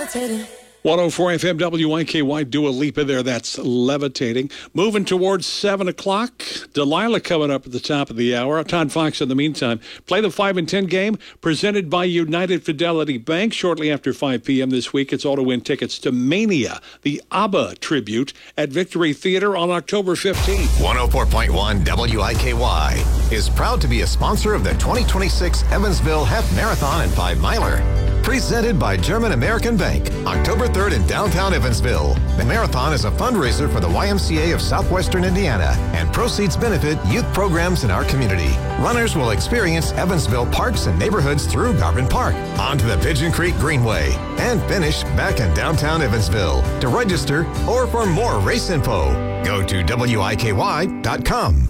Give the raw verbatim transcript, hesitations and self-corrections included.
levitating. one oh four F M W I K Y, Dua Lipa there. That's Levitating. Moving towards seven o'clock. Delilah coming up at the top of the hour. Todd Fox in the meantime. Play the five and ten game presented by United Fidelity Bank. Shortly after five p.m. this week, it's all to win tickets to Mania, the ABBA tribute at Victory Theater on October fifteenth. one oh four point one W I K Y is proud to be a sponsor of the twenty twenty-six Evansville Half Marathon and Five Miler. Presented by German American Bank, October third in downtown Evansville. The marathon is a fundraiser for the Y M C A of Southwestern Indiana, and proceeds benefit youth programs in our community. Runners will experience Evansville parks and neighborhoods through Garvin Park, onto the Pigeon Creek Greenway, and finish back in downtown Evansville. To register or for more race info, go to W I K Y dot com.